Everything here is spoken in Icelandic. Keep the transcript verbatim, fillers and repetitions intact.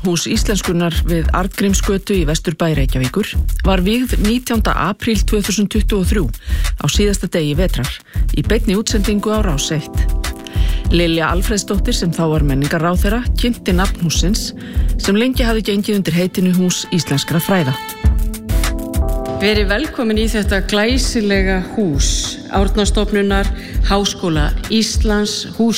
Hús íslenskunnar við Arngrímsgötu í Vesturbæ Reykjavíkur var vígð nítjánda apríl tvö þúsund tuttugu og þrjú á síðasta degi vetrar í beinni útsendingu á Rás eitt. Lilja Alfreðsdóttir sem þá var menningarráðherra kynnti nafn hússins sem lengi hafði gengið undir heitinu Hús íslenskra fræða. Verið velkomin í þetta glæsilega hús Árnastofnunar, Háskóla Íslands, hús